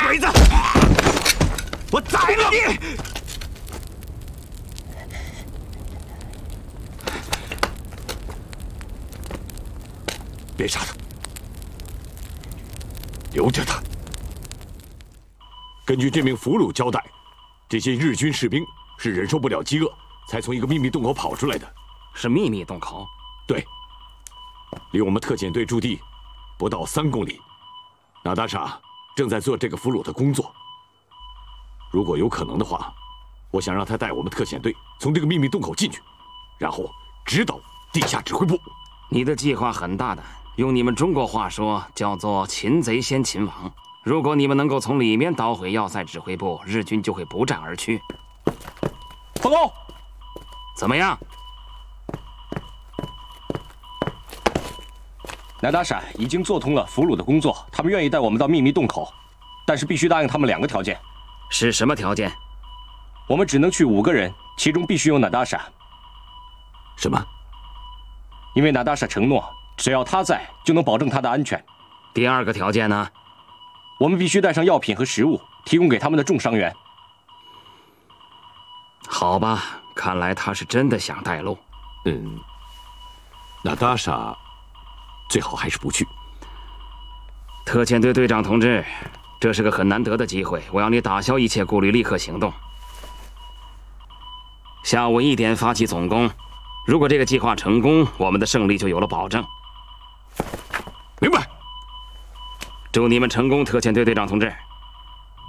鬼子！我宰了你！别杀他，留着他。根据这名俘虏交代，这些日军士兵是忍受不了饥饿，才从一个秘密洞口跑出来的。 是秘密洞口？ 对，离我们特遣队驻地不到3公里。娜塔莎正在做这个俘虏的工作。如果有可能的话，我想让他带我们特遣队从这个秘密洞口进去，然后直捣地下指挥部。 你的计划很大胆，用你们中国话说叫做擒贼先擒王。如果你们能够从里面捣毁要塞指挥部，日军就会不战而屈。 报告， 怎么样？ 娜塔莎已经做通了俘虏的工作，他们愿意带我们到秘密洞口，但是必须答应他们2个条件。 是什么条件？ 我们只能去5个人，其中必须有娜塔莎。 什么？ 因为娜塔莎承诺，只要她在，就能保证她的安全。 第2个条件呢？ 我们必须带上药品和食物，提供给他们的重伤员。 好吧，看来他是真的想带路。 娜塔莎最好还是不去。 特遣队队长同志，这是个很难得的机会，我要你打消一切顾虑，立刻行动。下午1点发起总攻，如果这个计划成功，我们的胜利就有了保证。 明白。 祝你们成功，特遣队队长同志。